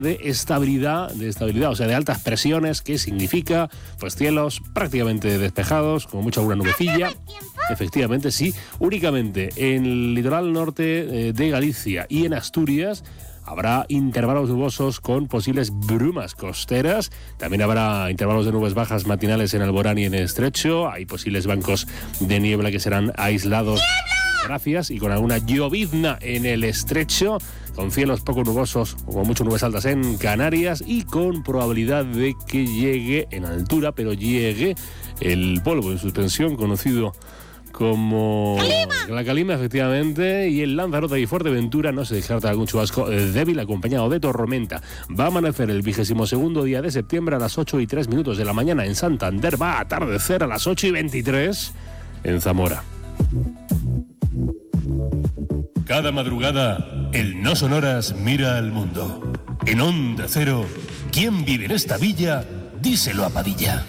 de estabilidad, o sea, de altas presiones, que significa, pues, cielos prácticamente despejados, como mucho alguna nubecilla. Efectivamente, sí. Únicamente en el litoral norte de Galicia y en Asturias habrá intervalos nubosos con posibles brumas costeras. También habrá intervalos de nubes bajas matinales en Alborán y en Estrecho. Hay posibles bancos de niebla que serán aislados. Gracias, y con alguna llovizna en el Estrecho, con cielos poco nubosos o con muchas nubes altas en Canarias, y con probabilidad de que llegue en altura, pero llegue el polvo en suspensión conocido como la calima, efectivamente, y en Lanzarote y Fuerteventura no se descarta algún chubasco débil acompañado de tormenta. Va a amanecer el 22º día de septiembre a las 8:03 de la mañana en Santander. Va a atardecer a las 8:23 en Zamora. Cada madrugada, el No Sonoras mira al mundo. En Onda Cero, ¿quién vive en esta villa? Díselo a Padilla.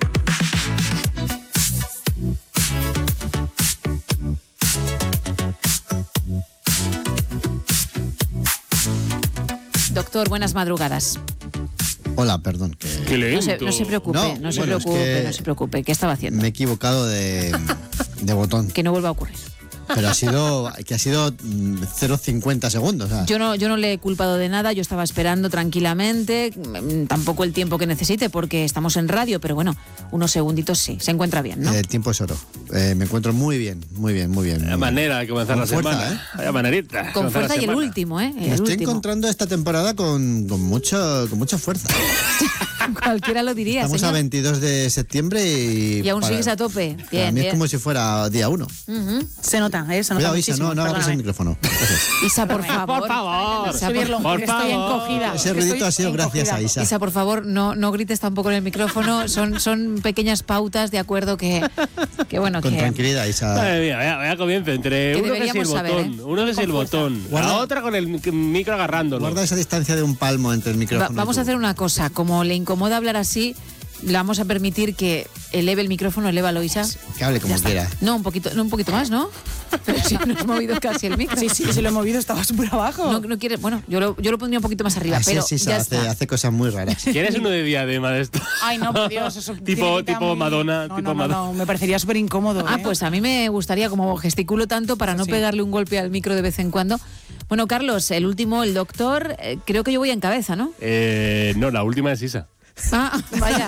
Doctor, buenas madrugadas. Hola, perdón. Qué lento. No se preocupe, no se preocupe. ¿Qué estaba haciendo? Me he equivocado de botón. Que no vuelva a ocurrir. Pero ha sido 0,50 segundos. O sea. Yo no le he culpado de nada, yo estaba esperando tranquilamente, tampoco el tiempo que necesite porque estamos en radio, pero bueno, unos segunditos sí, se encuentra bien, ¿no? El tiempo es oro. Me encuentro muy bien. La manera de comenzar la semana. Vaya manerita. Con fuerza y el último, ¿eh? Me estoy encontrando esta temporada con mucha fuerza. Cualquiera lo diría, Estamos señor. a 22 de septiembre y aún sigues a tope. Para Bien, mí bien. es como si fuera día 1. Se nota, se nota Cuidado, Isa, muchísimo. no agarres el micrófono. Isa, por favor. Por favor. Isa, Subirlo, por que estoy favor. encogida. Ese que ruidito estoy ha sido gracias a Isa. Isa, por favor, no grites tampoco en el micrófono. Son pequeñas pautas, de acuerdo, que bueno, Con que... tranquilidad, Isa. Madre mía, vaya comienzo entre Que uno que es el deberíamos saber, botón, uno que es el botón, la Guarda- otra con el micro agarrándolo. Guarda esa distancia de un palmo entre el micrófono. Vamos y tú. a hacer una cosa, como le incomoda hablar así, le vamos a permitir que eleve el micrófono, elévalo, Isa. Que hable como quiera. No, un poquito más, ¿no? Pero si no has movido casi el micro. Sí, se lo he movido, estaba súper abajo. No quiere, bueno, yo lo pondría un poquito más arriba, Así pero es, Isa, ya está. hace cosas muy raras. ¿Quieres uno de diadema de esto? Ay, no, por Dios, eso Tipo Madonna, No, me parecería súper incómodo. Ah, pues a mí me gustaría, como gesticulo tanto, para no Sí. pegarle un golpe al micro de vez en cuando. Bueno, Carlos, el último, el doctor, creo que yo voy en cabeza, ¿no? No, la última es Isa. Ah, vaya.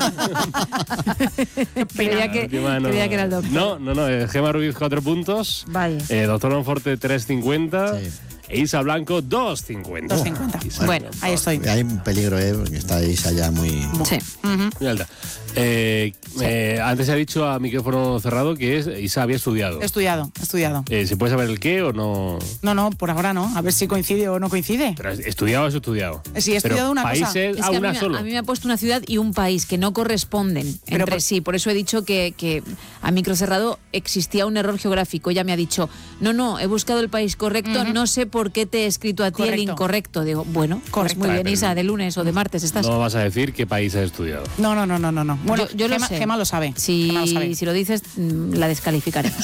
Creía que era el doctor. No, Gemma Ruiz 4 puntos. Vaya. Doctor Monforte 3,50. Sí. E Isa Blanco 2,50. 2,50. Isa Bueno, Blanco, ahí estoy. Hay un peligro, porque está Isa ya muy... Sí. muy alta. Antes se ha dicho a micrófono cerrado que Isa había estudiado. Estudiado. ¿Se puede saber el qué o no? No, por ahora no. A ver si coincide o no coincide. Pero ¿estudiado o has estudiado? Sí, he estudiado Pero una cosa. países, Es que una a solo. mí me ha puesto una ciudad y un país que no corresponden Pero entre sí. Por eso he dicho que a micro cerrado existía un error geográfico. Ella me ha dicho, no, he buscado el país correcto, no sé por qué te he escrito a ti el Correcto. incorrecto. Digo, bueno, pues Correcto. muy bien, Pero Isa, de lunes o de martes estás. No vas a decir qué país has estudiado. No. Bueno, yo lo Gema, sé. Gema lo sabe. Si Gema lo sabe. lo dices, la descalificaremos.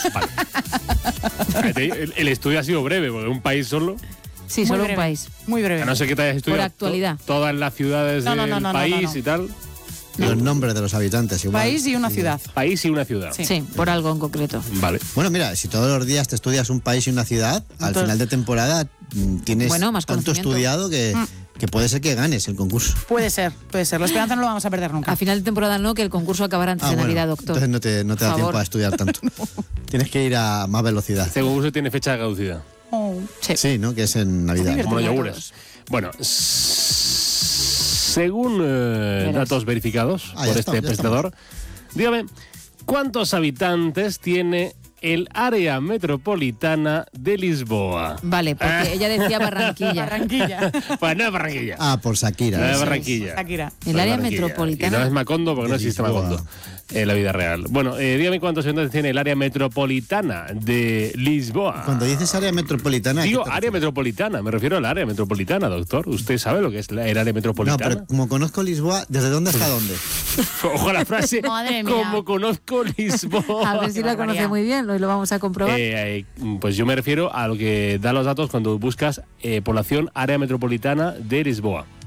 El estudio ha sido breve, porque un país solo. Sí, Muy solo breve, un país. Muy breve. A no ser que te hayas estudiado actualidad. todas las ciudades No, del país no. y tal. Los nombres de los habitantes igual. País y una ciudad. País y una ciudad. Sí, por algo en concreto. Vale. Bueno, mira, si todos los días te estudias un país y una ciudad, al Entonces- final de temporada tienes Bueno, más tanto conocimiento. estudiado que puede ser que ganes el concurso. Puede ser. La esperanza no lo vamos a perder nunca. A final de temporada no, que el concurso acabará antes de bueno, Navidad, doctor. entonces no te da Por tiempo favor. a estudiar tanto. Tienes que ir a más velocidad. Este concurso tiene fecha de caducidad. Oh. Sí. Sí, ¿no? Que es en Navidad. Como los Divertido. yogures. Bueno, según datos verificados Ah, ya por está, este ya presentador, dígame, ¿cuántos habitantes tiene el área metropolitana de Lisboa? Vale, porque ella decía Barranquilla. Barranquilla. Pues no es Barranquilla. Ah, por Shakira. No es Eso es. Barranquilla. Shakira. El No es área Barranquilla. metropolitana. Y no es Macondo porque no De existe Lisboa. Macondo en la vida real. Bueno, dígame cuántos habitantes tiene el área metropolitana de Lisboa. Cuando dices área metropolitana... ¿a qué Digo te área refieres? metropolitana, me refiero al área metropolitana, doctor. ¿Usted sabe lo que es el área No, metropolitana? pero como conozco Lisboa, ¿desde dónde hasta dónde? Ojo a la frase, Madre mía. como conozco Lisboa. A ver si Qué la conoce barbaridad. muy bien, lo vamos a comprobar. Pues yo me refiero a lo que da los datos cuando buscas población área metropolitana de Lisboa.